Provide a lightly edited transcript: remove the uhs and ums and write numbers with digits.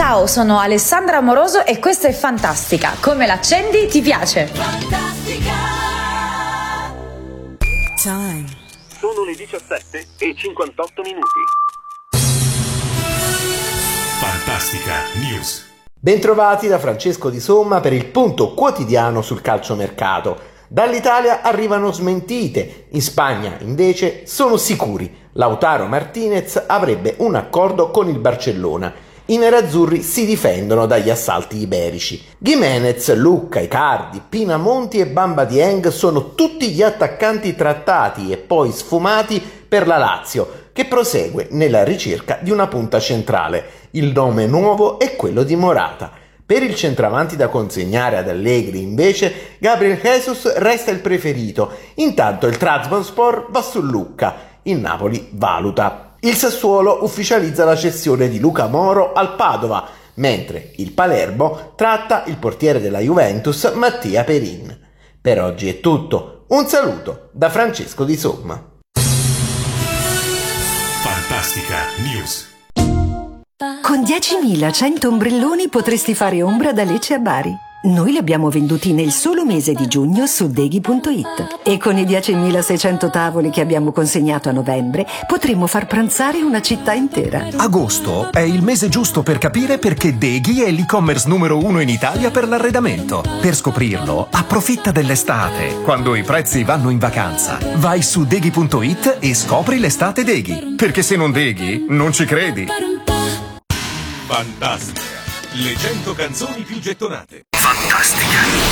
Ciao, sono Alessandra Amoroso e questa è Fantastica. Come l'accendi ti piace? Fantastica. Time. Sono le 17:58 minuti. Fantastica News. Bentrovati da Francesco Di Somma per il punto quotidiano sul calciomercato. Dall'Italia arrivano smentite, in Spagna invece sono sicuri. Lautaro Martinez avrebbe un accordo con il Barcellona. I nerazzurri si difendono dagli assalti iberici. Giménez, Lucca, Icardi, Pinamonti e Bamba Dieng sono tutti gli attaccanti trattati e poi sfumati per la Lazio, che prosegue nella ricerca di una punta centrale. Il nome nuovo è quello di Morata. Per il centravanti da consegnare ad Allegri, invece, Gabriel Jesus resta il preferito. Intanto il Trabzonspor va su Lucca. Il Napoli valuta. Il Sassuolo ufficializza la cessione di Luca Moro al Padova, mentre il Palermo tratta il portiere della Juventus Mattia Perin. Per oggi è tutto. Un saluto da Francesco Di Somma. Fantastica News. Con 10.100 ombrelloni potresti fare ombra da Lecce a Bari. Noi li abbiamo venduti nel solo mese di giugno su Deghi.it e con i 10.600 tavoli che abbiamo consegnato a novembre potremmo far pranzare una città intera. Agosto è il mese giusto per capire perché Deghi è l'e-commerce numero 1 in Italia per l'arredamento. Per scoprirlo, approfitta dell'estate, quando i prezzi vanno in vacanza. Vai su Deghi.it e scopri l'estate Deghi, perché se non Deghi, non ci credi. Fantastica. Le 100 canzoni più gettonate. Fantastica.